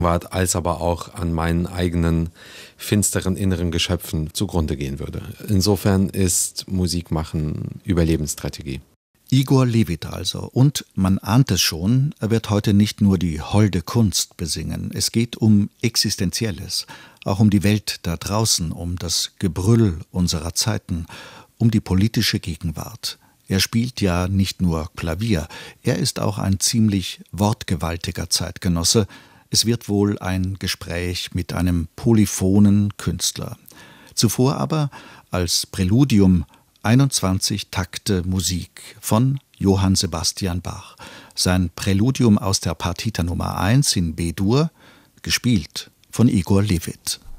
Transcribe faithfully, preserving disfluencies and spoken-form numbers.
als aber auch an meinen eigenen finsteren inneren Geschöpfen zugrunde gehen würde. Insofern ist Musikmachen Überlebensstrategie. Igor Levit also. Und man ahnt es schon, er wird heute nicht nur die holde Kunst besingen. Es geht um Existenzielles, auch um die Welt da draußen, um das Gebrüll unserer Zeiten, um die politische Gegenwart. Er spielt ja nicht nur Klavier, er ist auch ein ziemlich wortgewaltiger Zeitgenosse. Es wird wohl ein Gespräch mit einem polyphonen Künstler. Zuvor aber als Präludium einundzwanzig Takte Musik von Johann Sebastian Bach. Sein Präludium aus der Partita Nummer eins in B-Dur, gespielt von Igor Levit.